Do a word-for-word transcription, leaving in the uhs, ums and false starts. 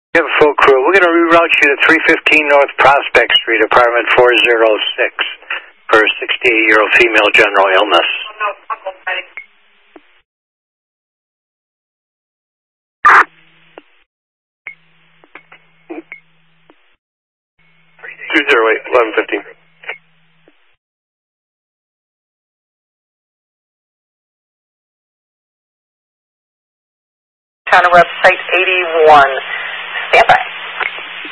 You have a full crew. We're going to reroute you to three fifteen North Prospect Street, apartment four oh six, for a sixty-eight-year-old female general illness. two zero eight, eleven fifteen. Counter website eighty-one. Stand by.